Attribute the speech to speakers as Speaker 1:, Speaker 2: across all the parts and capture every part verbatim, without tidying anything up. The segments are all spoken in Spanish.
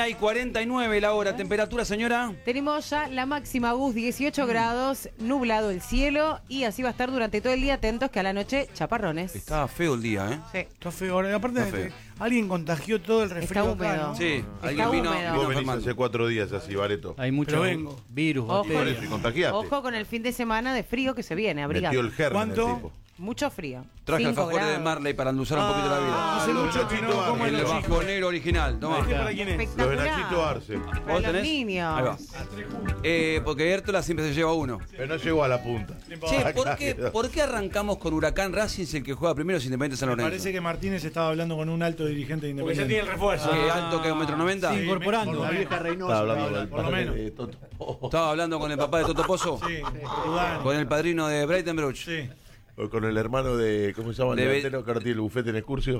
Speaker 1: y cuarenta y nueve la hora. ¿Temperatura, señora?
Speaker 2: Tenemos ya la máxima, Gus, dieciocho grados, nublado el cielo y así va a estar durante todo el día. Atentos que a la noche chaparrones.
Speaker 1: Está feo el día, ¿eh?
Speaker 2: Sí.
Speaker 3: Está feo. Ahora, aparte,
Speaker 1: Está feo.
Speaker 3: alguien contagió todo el resfrío.
Speaker 2: Está húmedo.
Speaker 3: acá, ¿no?
Speaker 1: Sí,
Speaker 2: Está
Speaker 1: alguien vino,
Speaker 2: húmedo.
Speaker 1: vino
Speaker 4: Vos venís
Speaker 1: enfermando.
Speaker 4: hace cuatro días así, Bareto.
Speaker 5: Hay mucho
Speaker 3: Pero vengo.
Speaker 5: virus.
Speaker 2: Ojo,
Speaker 4: Por eso, y contagiaste.
Speaker 2: ojo con el fin de semana de frío que se viene, abrigado.
Speaker 4: Metió el germen el
Speaker 3: ¿Cuánto?
Speaker 4: tipo.
Speaker 2: Mucho frío.
Speaker 1: Traje
Speaker 2: Cinco
Speaker 1: alfajores de
Speaker 2: grados.
Speaker 1: Marley para endulzar un poquito la vida.
Speaker 3: Ah, hace
Speaker 4: los
Speaker 3: mucho que no
Speaker 4: Nachitos
Speaker 3: como
Speaker 4: Arce.
Speaker 3: en
Speaker 1: El
Speaker 3: los chicos.
Speaker 1: bajonero original, toma.
Speaker 3: ¿Este para quién es?
Speaker 4: Los de
Speaker 2: Espectacular.
Speaker 4: Nachito Arce.
Speaker 2: Para
Speaker 1: ¿Vos
Speaker 2: los
Speaker 1: tenés?
Speaker 2: niños.
Speaker 1: Ahí va. Eh, porque Hértola siempre se lleva uno.
Speaker 4: Pero no llegó a la punta.
Speaker 1: Che, ¿por qué, ¿por qué arrancamos con Huracán Racing si el que juega primero es Independiente San
Speaker 3: Me
Speaker 1: Lorenzo?
Speaker 3: parece que Martínez estaba hablando con un alto dirigente de
Speaker 6: Porque ya
Speaker 3: Independiente.
Speaker 6: tiene el refuerzo.
Speaker 1: ¿Qué alto que es un metro noventa?
Speaker 3: Sí,
Speaker 5: Incorporando.
Speaker 3: por lo
Speaker 5: La
Speaker 3: menos.
Speaker 5: vieja Reynosa.
Speaker 4: Estaba hablando con el
Speaker 3: por lo
Speaker 4: padre
Speaker 3: menos.
Speaker 4: de Toto.
Speaker 1: Estaba hablando con el papá de Toto Pozo,
Speaker 3: Sí, Udani.
Speaker 1: con el padrino de Breitenbruch,
Speaker 3: Sí.
Speaker 4: O con el hermano de, ¿cómo se llama? El
Speaker 1: De-
Speaker 4: delantero que ahora tiene el bufete en Excursio.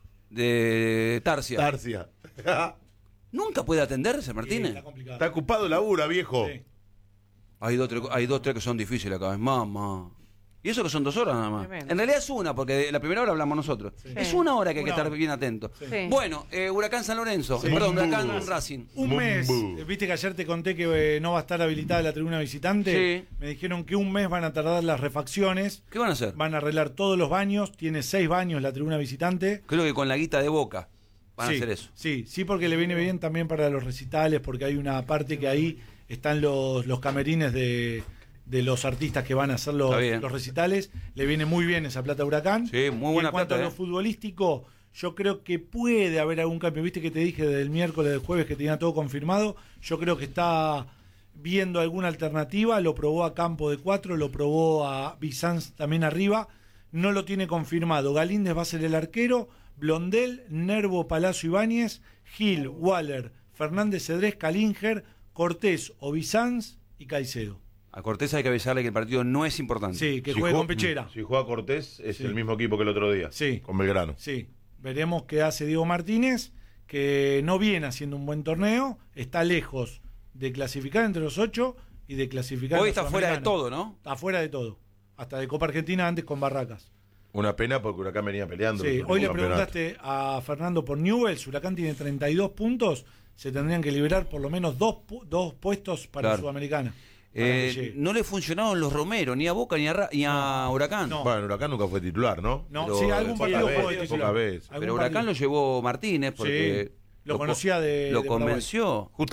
Speaker 1: de Tarsia.
Speaker 4: Tarcia.
Speaker 1: ¿Nunca puede atenderse,
Speaker 3: Sí,
Speaker 1: Martínez?
Speaker 3: está complicado.
Speaker 4: Está ocupado labura, viejo.
Speaker 3: Sí.
Speaker 1: Hay dos, tres, hay dos, tres que son difíciles acá, mamá. Y eso que son dos horas nada más.
Speaker 2: Tremendo.
Speaker 1: En realidad es una, porque de la primera hora hablamos nosotros. Es una hora que hay que
Speaker 3: Una
Speaker 1: estar
Speaker 3: hora.
Speaker 1: bien atento.
Speaker 2: Sí.
Speaker 1: Bueno, eh, Huracán San Lorenzo,
Speaker 3: Sí.
Speaker 1: eh, perdón,
Speaker 4: Bumbu.
Speaker 1: Huracán Racing.
Speaker 3: Un
Speaker 4: Bum,
Speaker 3: mes,
Speaker 4: bum.
Speaker 3: eh, viste que ayer te conté que eh, no va a estar habilitada la tribuna visitante.
Speaker 1: Sí.
Speaker 3: Me dijeron que un mes van a tardar las refacciones,
Speaker 1: ¿Qué van a hacer?
Speaker 3: van a arreglar todos los baños, tiene seis baños la tribuna visitante.
Speaker 1: Creo que con la guita de Boca van
Speaker 3: sí,
Speaker 1: a hacer eso.
Speaker 3: Sí, sí, porque le viene bien también para los recitales, porque hay una parte que ahí están los, los camerines de, de los artistas que van a hacer los,
Speaker 1: Está bien.
Speaker 3: los recitales. Le viene muy bien esa plata a Huracán.
Speaker 1: Sí, muy
Speaker 3: Y
Speaker 1: buena
Speaker 3: en cuanto
Speaker 1: plata,
Speaker 3: a
Speaker 1: eh.
Speaker 3: lo futbolístico, yo creo que puede haber algún cambio. Viste que te dije desde el miércoles, del jueves, que tenía todo confirmado. Yo creo que está viendo alguna alternativa. Lo probó a Campo de cuatro, lo probó a Bizanz también arriba. No lo tiene confirmado. Galíndez va a ser el arquero. Blondel, Nervo, Palacio, Ibáñez, Gil, Waller, Fernández, Cedrés, Calinger, Cortés o Bizanz y Caicedo.
Speaker 1: A Cortés hay que avisarle que el partido no es importante.
Speaker 3: Sí, que
Speaker 4: Si
Speaker 3: juegue
Speaker 4: juega-
Speaker 3: con Pechera.
Speaker 4: Si juega Cortés, es
Speaker 3: Sí.
Speaker 4: el mismo equipo que el otro día.
Speaker 3: Sí.
Speaker 4: Con Belgrano.
Speaker 3: Sí, veremos qué hace Diego Martínez, que no viene haciendo un buen torneo, está lejos de clasificar entre los ocho y de clasificar.
Speaker 1: Hoy
Speaker 3: en la
Speaker 1: está fuera de
Speaker 3: Sudamericana.
Speaker 1: todo, ¿no?
Speaker 3: Está fuera de todo, hasta de Copa Argentina antes con Barracas.
Speaker 4: Una pena porque Huracán venía peleando.
Speaker 3: Sí,
Speaker 4: el
Speaker 3: hoy le
Speaker 4: campeonato.
Speaker 3: preguntaste a Fernando por Newell's, Huracán tiene treinta y dos puntos, se tendrían que liberar por lo menos dos, pu- dos puestos para
Speaker 1: Claro.
Speaker 3: Sudamericana. para
Speaker 1: Eh,
Speaker 3: que llegue.
Speaker 1: no le funcionaron los Romero, ni a Boca ni a, Ra- ni a Huracán.
Speaker 3: No.
Speaker 4: Bueno, Huracán nunca fue titular, ¿no?
Speaker 3: No,
Speaker 1: pero
Speaker 3: sí, algún
Speaker 4: poca
Speaker 3: partido
Speaker 4: vez,
Speaker 3: fue de
Speaker 4: poca
Speaker 3: titular.
Speaker 4: vez.
Speaker 3: Algún
Speaker 1: Pero Huracán
Speaker 3: partido.
Speaker 1: lo llevó Martínez porque
Speaker 3: Sí, lo conocía de-
Speaker 1: lo
Speaker 3: de Paraguay.
Speaker 1: convenció.